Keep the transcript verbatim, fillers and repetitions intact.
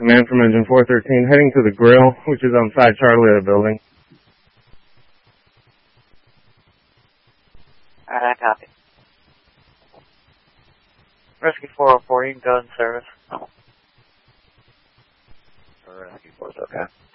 command from engine four thirteen, heading to the grill, which is on side Charlie of the building. Alright, I copy. Rescue four oh four, you can go in service. Rescue four is okay.